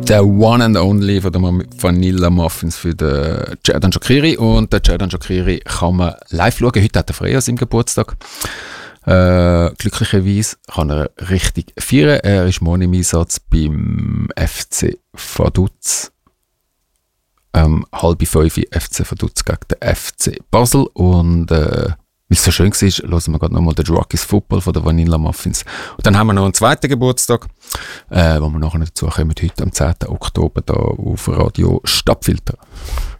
Der One and Only von den Vanilla Muffins für den Xherdan Shaqiri. Und der Xherdan Shaqiri kann man live schauen. Heute hat er frei an seinem Geburtstag. Glücklicherweise kann er richtig feiern. Er ist morgen im Einsatz beim FC Vaduz. 4:30 FC Vaduz gegen den FC Basel. Und wie es so schön war, hören wir gerade nochmal den Rockies Football von den Vanilla Muffins. Und dann haben wir noch einen zweiten Geburtstag, wo wir nachher dazu kommen, heute am 10. Oktober da auf Radio Stadtfilter.